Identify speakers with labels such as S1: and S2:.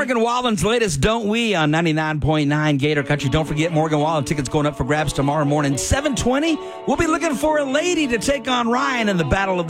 S1: Morgan Wallen's latest Don't We on 99.9 Gator Country. Don't forget, Morgan Wallen tickets going up for grabs tomorrow morning, 7:20. We'll be looking for a lady to take on Ryan in the Battle of the